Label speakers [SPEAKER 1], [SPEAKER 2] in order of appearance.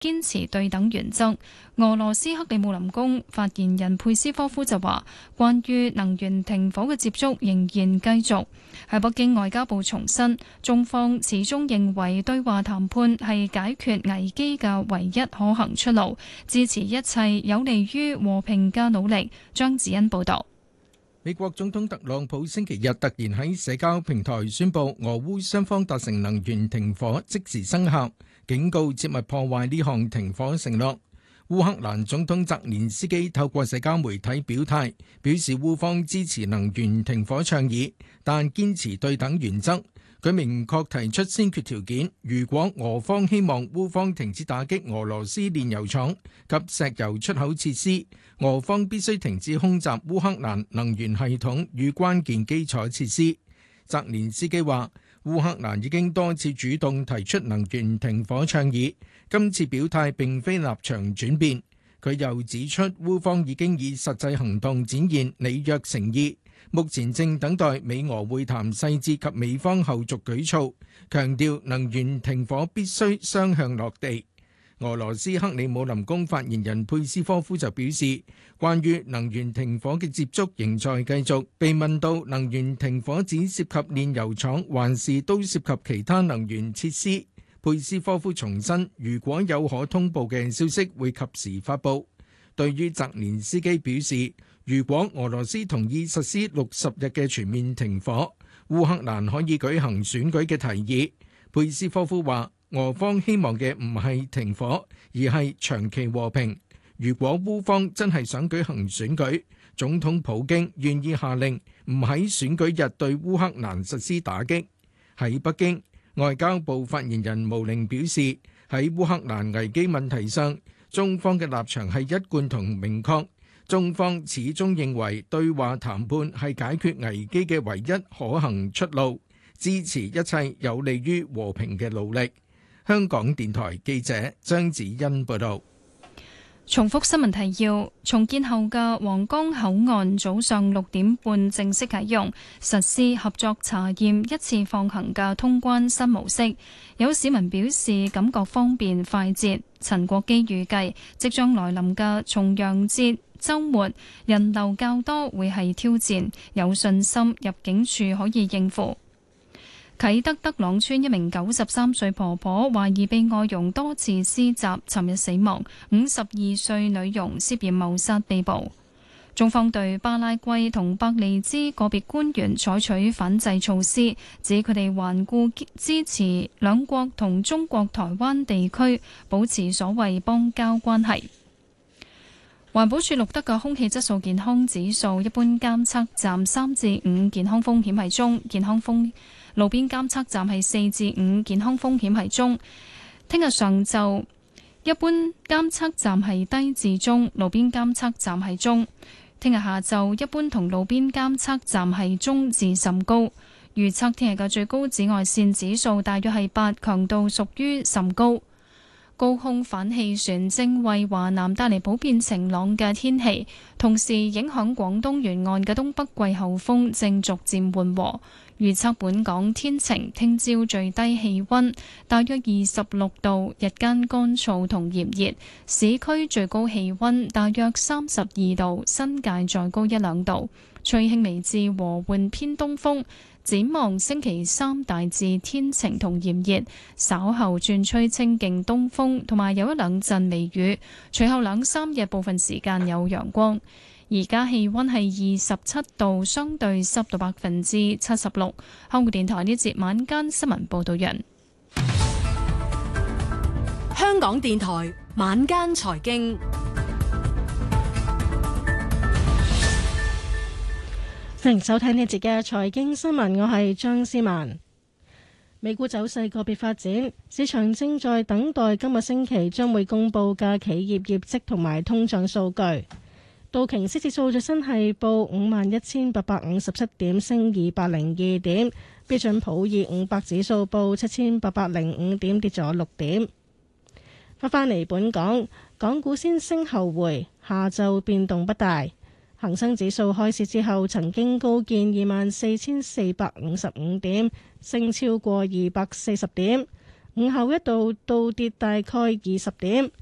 [SPEAKER 1] 堅持對等原則。俄羅斯克里姆林宮發言人佩斯科夫就話，關於能源停火嘅接觸仍然繼續。喺北京，外交部重申，中方始終認為對話談判係解決危機嘅唯一可行出路，支持一切有利於和平嘅努力。張子欣報道。
[SPEAKER 2] 美國總統特朗普星期日突然喺社交平台宣布，俄烏雙方達成能源停火，即時生效，警告切勿破壞呢項停火承諾。烏克蘭總統澤連斯基透過社交媒體表態，表示烏方支持能源停火倡議，但堅持對等原則。佢明確提出先決條件，如果俄方希望烏方停止打擊俄羅斯煉油廠及石油出口設施，俄方必須停止空襲烏克蘭能源系統與關鍵基礎設施。澤連斯基話，烏克蘭已經多次主動提出能源停火倡議，今次表態並非立場轉變。佢又指出，烏方已經以實際行動展現履約誠意，目前正等待美俄會談細節及美方後續舉措，強調能源停火必須雙向落地。俄羅斯克里姆林宮發言人佩斯科夫就表示，關於能源停火嘅接觸仍在繼續。被問到能源停火只涉及煉油廠，還是都涉及其他能源設施，佩斯科夫重申，如果有可通報嘅消息，會及時發布。對於澤連斯基表示，如果俄羅斯同意實施60日嘅全面停火，烏克蘭可以舉行選舉嘅提議，佩斯科夫話，俄方希望嘅唔係停火，而係長期和平。如果烏方真係想舉行選舉，總統普京願意下令唔喺選舉日對烏克蘭實施打擊。喺北京，外交部發言人毛寧表示，喺烏克蘭危機問題上，中方嘅立場係一貫同明確。中方始終認為對話談判係解決危機嘅唯一可行出路，支持一切有利於和平嘅努力。香港電台記者張子欣報道。
[SPEAKER 1] 重複新聞提要：重建後嘅皇崗口岸早上6點半正式啟用，實施合作查驗一次放行嘅通關新模式。有市民表示感覺方便快捷。陳國基預計即將來臨嘅重陽節週末人流較多，會係挑戰，有信心入境處可以應付。啟德德朗村一名93歲婆婆懷疑被外傭多次施襲，尋日死亡。52歲女傭涉嫌謀殺被捕。中方對巴拉圭同伯利茲個別官員採取反制措施，指佢哋頑固支持兩國同中國台灣地區保持所謂邦交關係。環保署錄得嘅空氣質素健康指數，一般監測站3至5，健康風險係中；路邊監測站係4至5，健康風險係中。聽日上晝一般監測站係低至中，路邊監測站係中。聽日下晝一般同路邊監測站係中至甚高。預測聽日嘅最高紫外線指數大約係8，強度屬於甚高。高空反氣旋正為華南帶嚟普遍晴朗嘅天氣，同時影響廣東沿岸嘅東北季候風正逐漸緩和。預測本港天晴，聽朝最低氣溫大約26度，日間乾燥同炎熱，市區最高氣溫大約32度，新界再高1-2度，吹輕微至和緩偏東風。展望星期三大致天晴同炎熱，稍後轉吹清勁東風，同埋有1-2陣微雨。隨後2-3日部分時間有陽光。而家氣溫係27度，相對濕度76%。香港電台呢節晚間新聞報道人。
[SPEAKER 3] 香港電台晚間財經。
[SPEAKER 4] 歡迎收聽呢節嘅財經新聞，我係張思文。美股走勢個別發展，市場正在等待今個星期將會公布嘅企業業績同埋通脹數據。道瓊斯指數最新係報51,857點，升202點；標準普爾500指數報7,805點，跌咗6點。返嚟本港，港股先升後回，下晝變動不大。恒生指數開市之後曾經高見24,455點，升超過240點。 午後一度倒跌大概20點。